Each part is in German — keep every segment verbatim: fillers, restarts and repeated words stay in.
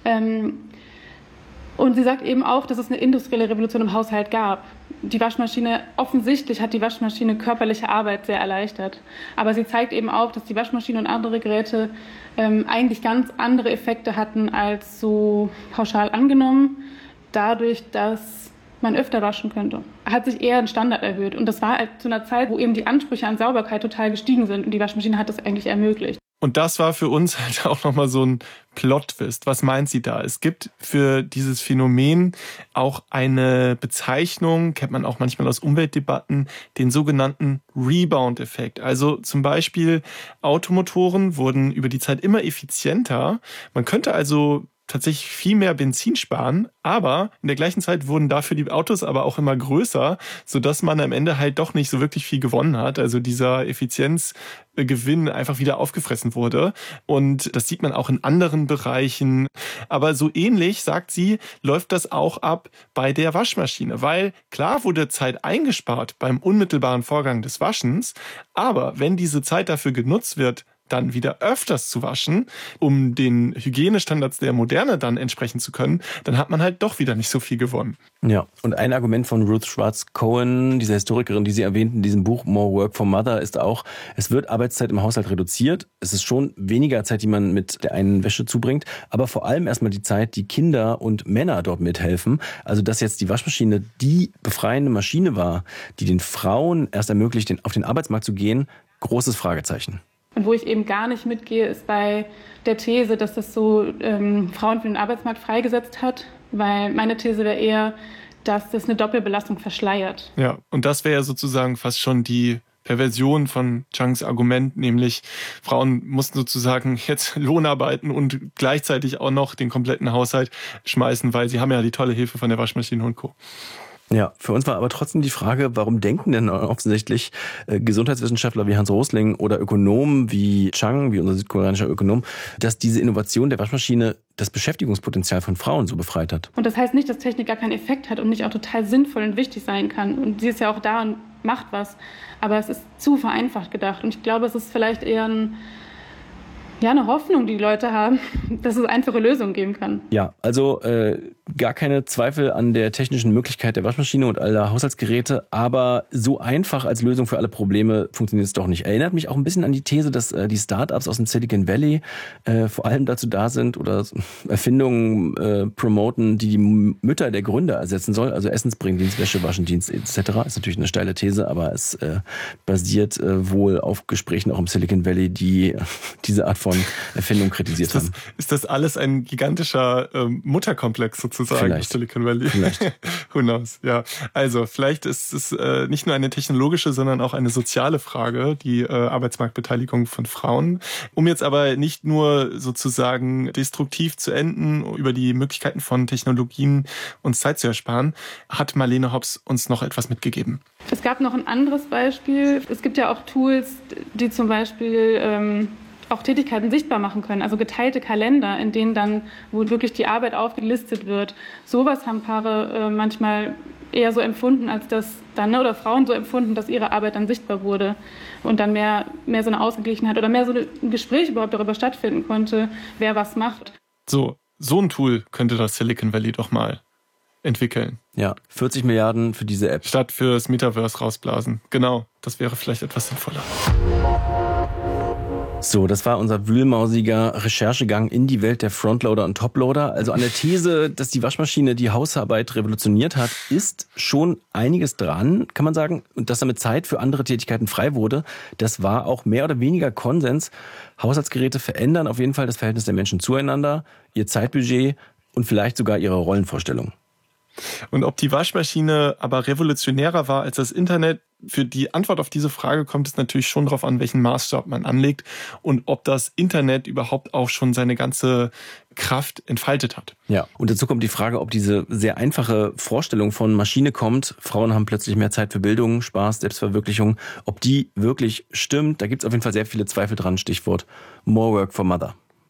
Ähm, und sie sagt eben auch, dass es eine industrielle Revolution im Haushalt gab. Die Waschmaschine, offensichtlich hat die Waschmaschine körperliche Arbeit sehr erleichtert. Aber sie zeigt eben auch, dass die Waschmaschine und andere Geräte ähm, eigentlich ganz andere Effekte hatten als so pauschal angenommen. Dadurch, dass man öfter waschen könnte, hat sich eher ein Standard erhöht. Und das war halt zu einer Zeit, wo eben die Ansprüche an Sauberkeit total gestiegen sind. Und die Waschmaschine hat das eigentlich ermöglicht. Und das war für uns halt auch nochmal so ein Plot-Twist. Was meint sie da? Es gibt für dieses Phänomen auch eine Bezeichnung, kennt man auch manchmal aus Umweltdebatten, den sogenannten Rebound-Effekt. Also zum Beispiel Automotoren wurden über die Zeit immer effizienter. Man könnte also tatsächlich viel mehr Benzin sparen, aber in der gleichen Zeit wurden dafür die Autos aber auch immer größer, sodass man am Ende halt doch nicht so wirklich viel gewonnen hat. Also dieser Effizienzgewinn einfach wieder aufgefressen wurde. Und das sieht man auch in anderen Bereichen. Aber so ähnlich, sagt sie, läuft das auch ab bei der Waschmaschine. Weil klar wurde Zeit eingespart beim unmittelbaren Vorgang des Waschens, aber wenn diese Zeit dafür genutzt wird, dann wieder öfters zu waschen, um den Hygienestandards der Moderne dann entsprechen zu können, dann hat man halt doch wieder nicht so viel gewonnen. Ja, und ein Argument von Ruth Schwartz-Cohen, dieser Historikerin, die Sie erwähnten in diesem Buch More Work for Mother, ist auch, es wird Arbeitszeit im Haushalt reduziert. Es ist schon weniger Zeit, die man mit der einen Wäsche zubringt, aber vor allem erstmal die Zeit, die Kinder und Männer dort mithelfen. Also dass jetzt die Waschmaschine die befreiende Maschine war, die den Frauen erst ermöglicht, auf den Arbeitsmarkt zu gehen, großes Fragezeichen. Und wo ich eben gar nicht mitgehe, ist bei der These, dass das so ähm, Frauen für den Arbeitsmarkt freigesetzt hat. Weil meine These wäre eher, dass das eine Doppelbelastung verschleiert. Ja, und das wäre ja sozusagen fast schon die Perversion von Changs Argument, nämlich Frauen mussten sozusagen jetzt Lohnarbeiten und gleichzeitig auch noch den kompletten Haushalt schmeißen, weil sie haben ja die tolle Hilfe von der Waschmaschine und Co. Ja, für uns war aber trotzdem die Frage, warum denken denn offensichtlich äh, Gesundheitswissenschaftler wie Hans Rosling oder Ökonomen wie Chang, wie unser südkoreanischer Ökonom, dass diese Innovation der Waschmaschine das Beschäftigungspotenzial von Frauen so befreit hat. Und das heißt nicht, dass Technik gar keinen Effekt hat und nicht auch total sinnvoll und wichtig sein kann. Und sie ist ja auch da und macht was. Aber es ist zu vereinfacht gedacht. Und ich glaube, es ist vielleicht eher ein Ja, eine Hoffnung, die die Leute haben, dass es einfache Lösungen geben kann. Ja, also äh, gar keine Zweifel an der technischen Möglichkeit der Waschmaschine und aller Haushaltsgeräte, aber so einfach als Lösung für alle Probleme funktioniert es doch nicht. Erinnert mich auch ein bisschen an die These, dass äh, die Startups aus dem Silicon Valley äh, vor allem dazu da sind oder Erfindungen äh, promoten, die die Mütter der Gründer ersetzen soll, also Essensbringdienst, Wäschewaschendienst et cetera. Ist natürlich eine steile These, aber es äh, basiert äh, wohl auf Gesprächen auch im Silicon Valley, die äh, diese Art von von Erfindung kritisiert ist das, haben. Ist das alles ein gigantischer ähm, Mutterkomplex sozusagen? Vielleicht. Silicon Valley? Vielleicht. Who knows? Ja, also vielleicht ist es äh, nicht nur eine technologische, sondern auch eine soziale Frage, die äh, Arbeitsmarktbeteiligung von Frauen. Um jetzt aber nicht nur sozusagen destruktiv zu enden, über die Möglichkeiten von Technologien uns Zeit zu ersparen, hat Marlene Hobbs uns noch etwas mitgegeben. Es gab noch ein anderes Beispiel. Es gibt ja auch Tools, die zum Beispiel ähm, auch Tätigkeiten sichtbar machen können, also geteilte Kalender, in denen dann, wo wirklich die Arbeit aufgelistet wird. Sowas haben Paare äh, manchmal eher so empfunden, als dass dann, ne, oder Frauen so empfunden, dass ihre Arbeit dann sichtbar wurde und dann mehr, mehr so eine Ausgeglichenheit oder mehr so ein Gespräch überhaupt darüber stattfinden konnte, wer was macht. So, so ein Tool könnte das Silicon Valley doch mal entwickeln. Ja, vierzig Milliarden für diese App. Statt fürs Metaverse rausblasen. Genau, das wäre vielleicht etwas sinnvoller. So, das war unser wühlmausiger Recherchegang in die Welt der Frontloader und Toploader. Also an der These, dass die Waschmaschine die Hausarbeit revolutioniert hat, ist schon einiges dran, kann man sagen. Und dass damit Zeit für andere Tätigkeiten frei wurde, das war auch mehr oder weniger Konsens. Haushaltsgeräte verändern auf jeden Fall das Verhältnis der Menschen zueinander, ihr Zeitbudget und vielleicht sogar ihre Rollenvorstellung. Und ob die Waschmaschine aber revolutionärer war als das Internet, für die Antwort auf diese Frage kommt es natürlich schon darauf an, welchen Maßstab man anlegt und ob das Internet überhaupt auch schon seine ganze Kraft entfaltet hat. Ja, und dazu kommt die Frage, ob diese sehr einfache Vorstellung von Maschine kommt, Frauen haben plötzlich mehr Zeit für Bildung, Spaß, Selbstverwirklichung, ob die wirklich stimmt. Da gibt es auf jeden Fall sehr viele Zweifel dran, Stichwort More Work for Mother. Ja,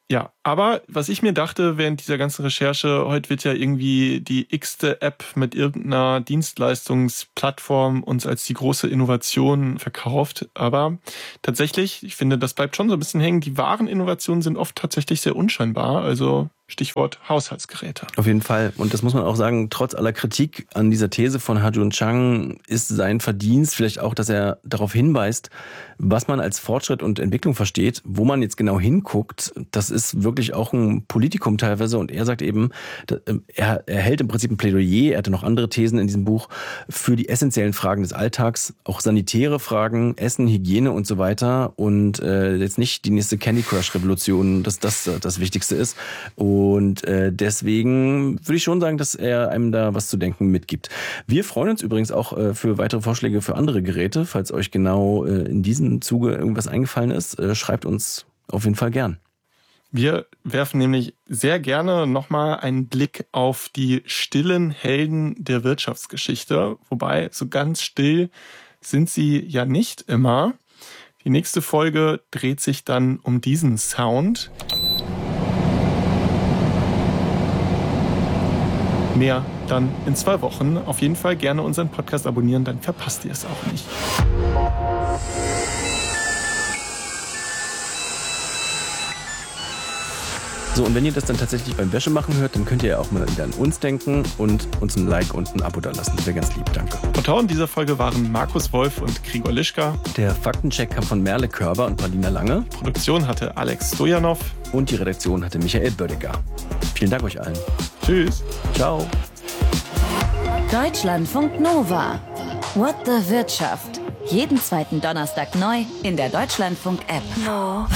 Aber was ich mir dachte während dieser ganzen Recherche, heute wird ja irgendwie die x-te App mit irgendeiner Dienstleistungsplattform uns als die große Innovation verkauft. Aber tatsächlich, ich finde, das bleibt schon so ein bisschen hängen. Die wahren Innovationen sind oft tatsächlich sehr unscheinbar. Also Stichwort Haushaltsgeräte. Auf jeden Fall. Und das muss man auch sagen, trotz aller Kritik an dieser These von Ha-Joon Chang ist sein Verdienst vielleicht auch, dass er darauf hinweist, was man als Fortschritt und Entwicklung versteht, wo man jetzt genau hinguckt. Das ist wirklich auch ein Politikum teilweise. Und er sagt eben, er, er hält im Prinzip ein Plädoyer, er hatte noch andere Thesen in diesem Buch, für die essentiellen Fragen des Alltags, auch sanitäre Fragen, Essen, Hygiene und so weiter. Und äh, jetzt nicht die nächste Candy Crush-Revolution, dass das das Wichtigste ist. Und äh, deswegen würde ich schon sagen, dass er einem da was zu denken mitgibt. Wir freuen uns übrigens auch äh, für weitere Vorschläge für andere Geräte. Falls euch genau äh, in diesem Zuge irgendwas eingefallen ist, äh, schreibt uns auf jeden Fall gern. Wir werfen nämlich sehr gerne nochmal einen Blick auf die stillen Helden der Wirtschaftsgeschichte. Wobei, so ganz still sind sie ja nicht immer. Die nächste Folge dreht sich dann um diesen Sound. Mehr dann in zwei Wochen. Auf jeden Fall gerne unseren Podcast abonnieren, dann verpasst ihr es auch nicht. So, und wenn ihr das dann tatsächlich beim Wäschemachen hört, dann könnt ihr ja auch mal wieder an uns denken und uns ein Like und ein Abo da lassen. Das wäre ganz lieb, danke. Autoren dieser Folge waren Markus Wolf und Gregor Lischka. Der Faktencheck kam von Merle Körber und Marlina Lange. Produktion hatte Alex Stojanov. Und die Redaktion hatte Michael Bödecker. Vielen Dank euch allen. Tschüss. Ciao. Deutschlandfunk Nova. What the Wirtschaft. Jeden zweiten Donnerstag neu in der Deutschlandfunk-App. Nova.